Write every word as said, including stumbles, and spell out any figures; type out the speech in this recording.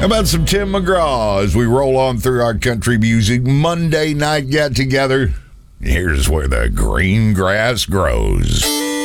about some Tim McGraw as we roll on through our country music Monday night get together? Here's where the green grass grows.